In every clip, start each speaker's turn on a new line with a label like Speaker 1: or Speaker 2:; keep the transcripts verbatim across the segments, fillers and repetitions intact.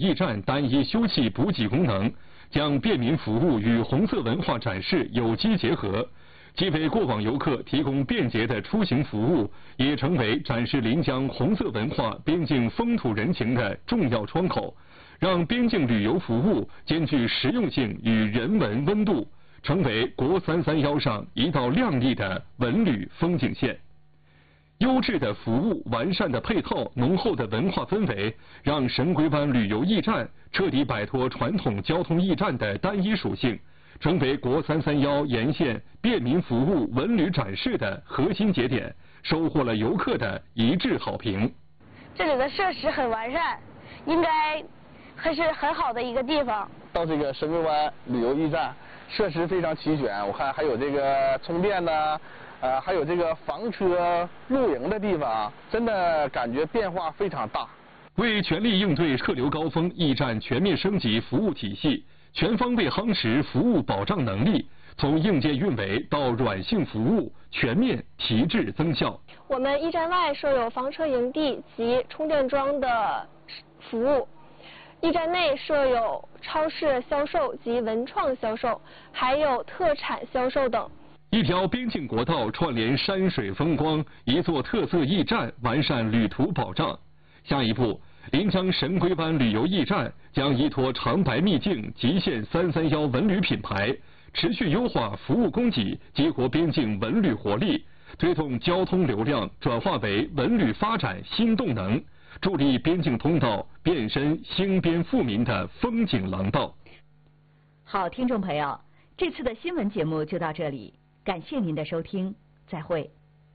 Speaker 1: 驿站单一休憩补给功能，将便民服务与红色文化展示有机结合，既为过往游客提供便捷的出行服务，也成为展示临江红色文化边境风土人情的重要窗口，让边境旅游服务兼具实用性与人文温度，成为国三三幺上一道亮丽的文旅风景线。优质的服务、完善的配套、浓厚的文化氛围，让神龟湾旅游驿站彻底摆脱传统交通驿站的单一属性，成为国三三幺沿线便民服务文旅展示的核心节点，收获了游客的一致好评。
Speaker 2: 这里的设施很完善，应该还是很好的一个地方。
Speaker 3: 到这个神龟湾旅游驿站，设施非常齐全，我看还有这个充电的。呃，还有这个房车露营的地方，真的感觉变化非常大。
Speaker 1: 为全力应对客流高峰，驿站全面升级服务体系，全方位夯实服务保障能力，从硬件运维到软性服务，全面提质增效。
Speaker 4: 我们驿站外设有房车营地及充电桩的服务，驿站内设有超市销售及文创销售，还有特产销售等。
Speaker 1: 一条边境国道串联山水风光，一座特色驿站完善旅途保障。下一步，临江神龟湾旅游驿站将依托长白秘境极限三三幺文旅品牌，持续优化服务供给，激活边境文旅活力，推动交通流量转化为文旅发展新动能，助力边境通道变身兴边富民的风景廊道。
Speaker 5: 好，听众朋友，这次的新闻节目就到这里。感谢您的收听，再会。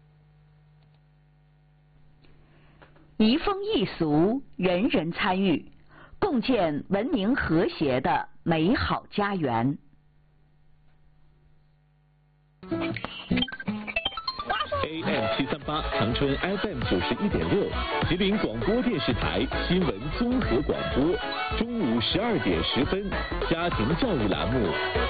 Speaker 5: 移风易俗，人人参与，共建文明和谐的美好家园。
Speaker 6: A M 七三八长春 F M 九十一点六，吉林广播电视台新闻综合广播，中午十二点十分，家庭教育栏目。